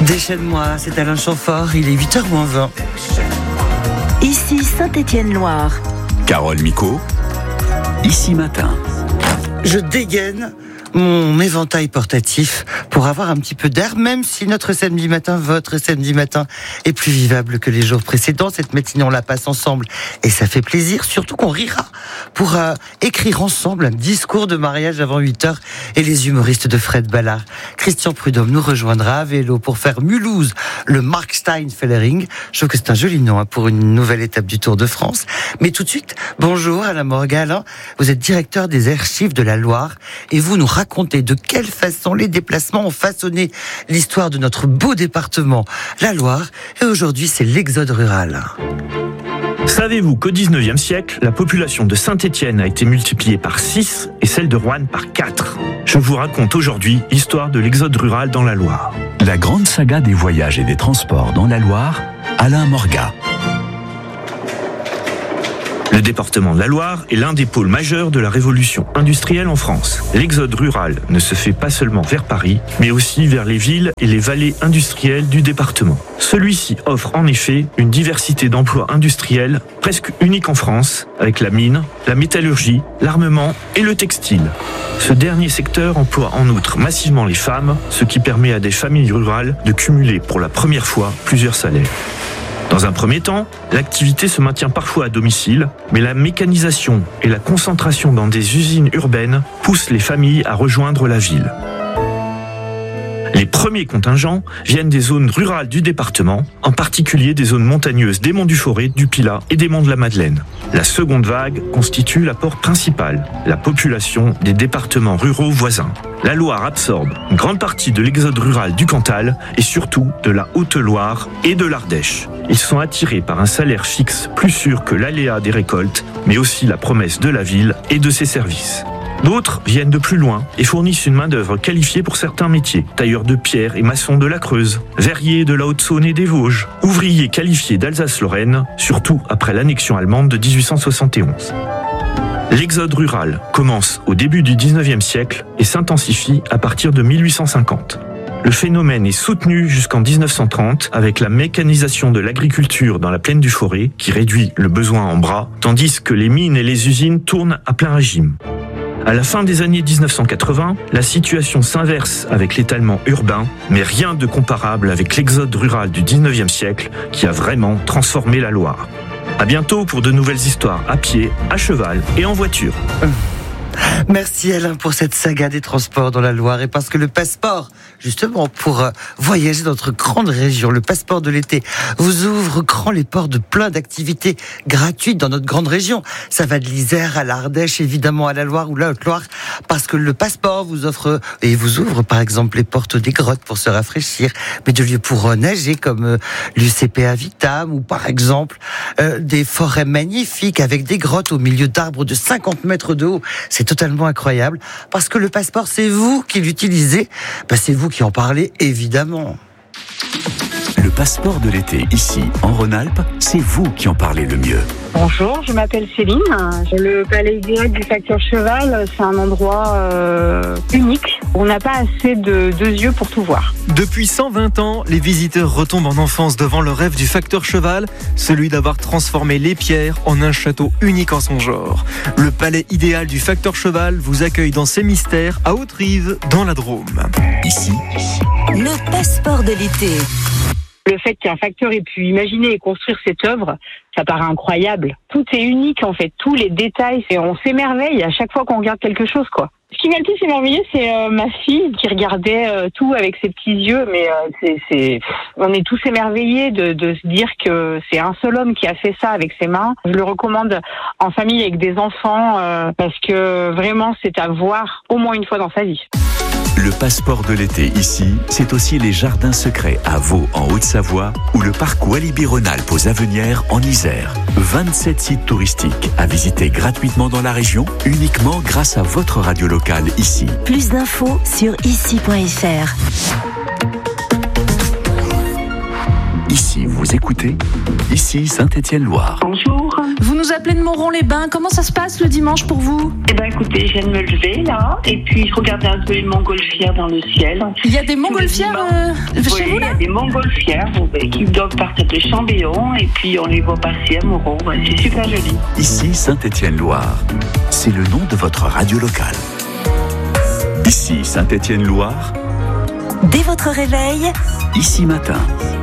Déchaîne-moi, c'est Alain Chamfort, il est 8h-20. Ici Saint-Étienne-Loire. Carole Micot, Ici Matin. Je dégaine mon éventail portatif pour avoir un petit peu d'air, même si notre samedi matin, votre samedi matin, est plus vivable que les jours précédents. Cette matinée, on la passe ensemble et ça fait plaisir, surtout qu'on rira pour écrire ensemble un discours de mariage avant 8h et les humoristes de Fred Ballard. Christian Prudhomme nous rejoindra à vélo pour faire Mulhouse, le Markstein-Fellering. Je trouve que c'est un joli nom pour une nouvelle étape du Tour de France. Mais tout de suite, bonjour Alain Morgan. Alain, vous êtes directeur des archives de la Loire et vous nous racontez de quelle façon les déplacements ont façonné l'histoire de notre beau département, la Loire. Et aujourd'hui, c'est l'exode rural. Savez-vous qu'au 19e siècle, la population de Saint-Étienne a été multipliée par 6 et celle de Roanne par 4 ? Je vous raconte aujourd'hui l'histoire de l'exode rural dans la Loire. La grande saga des voyages et des transports dans la Loire, Alain Morgan. Le département de la Loire est l'un des pôles majeurs de la révolution industrielle en France. L'exode rural ne se fait pas seulement vers Paris, mais aussi vers les villes et les vallées industrielles du département. Celui-ci offre en effet une diversité d'emplois industriels presque unique en France, avec la mine, la métallurgie, l'armement et le textile. Ce dernier secteur emploie en outre massivement les femmes, ce qui permet à des familles rurales de cumuler pour la première fois plusieurs salaires. Dans un premier temps, l'activité se maintient parfois à domicile, mais la mécanisation et la concentration dans des usines urbaines poussent les familles à rejoindre la ville. Les premiers contingents viennent des zones rurales du département, en particulier des zones montagneuses des monts du Forêt, du Pilat et des monts de la Madeleine. La seconde vague constitue l'apport principal, la population des départements ruraux voisins. La Loire absorbe une grande partie de l'exode rural du Cantal et surtout de la Haute-Loire et de l'Ardèche. Ils sont attirés par un salaire fixe plus sûr que l'aléa des récoltes, mais aussi la promesse de la ville et de ses services. D'autres viennent de plus loin et fournissent une main-d'œuvre qualifiée pour certains métiers. Tailleurs de pierre et maçons de la Creuse, verriers de la Haute-Saône et des Vosges, ouvriers qualifiés d'Alsace-Lorraine, surtout après l'annexion allemande de 1871. L'exode rural commence au début du 19e siècle et s'intensifie à partir de 1850. Le phénomène est soutenu jusqu'en 1930 avec la mécanisation de l'agriculture dans la plaine du Forêt qui réduit le besoin en bras, tandis que les mines et les usines tournent à plein régime. À la fin des années 1980, la situation s'inverse avec l'étalement urbain, mais rien de comparable avec l'exode rural du 19e siècle qui a vraiment transformé la Loire. À bientôt pour de nouvelles histoires à pied, à cheval et en voiture. Merci Alain pour cette saga des transports dans la Loire. Et parce que le passeport, justement, pour voyager dans notre grande région, le passeport de l'été, vous ouvre grand les portes de plein d'activités gratuites dans notre grande région. Ça va de l'Isère à l'Ardèche, évidemment à la Loire ou la Haute-Loire, parce que le passeport vous offre et vous ouvre par exemple les portes des grottes pour se rafraîchir, mais de lieux pour nager comme l'UCP Vitam ou par exemple des forêts magnifiques avec des grottes au milieu d'arbres de 50 mètres de haut. C'est totalement incroyable, parce que le passeport, c'est vous qui l'utilisez, c'est vous qui en parlez, évidemment. Le passeport de l'été, ici, en Rhône-Alpes, c'est vous qui en parlez le mieux. Bonjour, je m'appelle Céline. Le palais idéal du facteur cheval, c'est un endroit unique. On n'a pas assez de deux yeux pour tout voir. Depuis 120 ans, les visiteurs retombent en enfance devant le rêve du facteur cheval, celui d'avoir transformé les pierres en un château unique en son genre. Le palais idéal du facteur cheval vous accueille dans ses mystères à Haute-Rive, dans la Drôme. Ici, Le passeport de l'été. Le fait qu'un facteur ait pu imaginer et construire cette œuvre, ça paraît incroyable. Tout est unique en fait, tous les détails, et on s'émerveille à chaque fois qu'on regarde quelque chose, quoi. Ce qui m'a le plus émerveillé, c'est ma fille qui regardait tout avec ses petits yeux, mais on est tous émerveillés de se dire que c'est un seul homme qui a fait ça avec ses mains. Je le recommande en famille avec des enfants parce que vraiment c'est à voir au moins une fois dans sa vie. le passeport de l'été ici, c'est aussi les jardins secrets à Vaux en Haute-Savoie ou le parc Walibi-Rhône-Alpes aux Avenières en Isère. 27 sites touristiques à visiter gratuitement dans la région, uniquement grâce à votre radio locale ici. Plus d'infos sur ici.fr. Ici, vous écoutez, ici Saint-Étienne-Loire. Bonjour. Vous nous appelez de Moron-les-Bains. Comment ça se passe le dimanche pour vous ? Eh ben écoutez, je viens de me lever là, et puis je regardais un peu les montgolfières dans le ciel. Il y a des montgolfières chez vous là ? Oui, il y a des montgolfières qui doivent partir de Chambéon, et puis on les voit passer à Moron. Ouais, c'est super joli. Ici Saint-Étienne-Loire, c'est le nom de votre radio locale. Ici Saint-Étienne-Loire. Dès votre réveil, Ici Matin.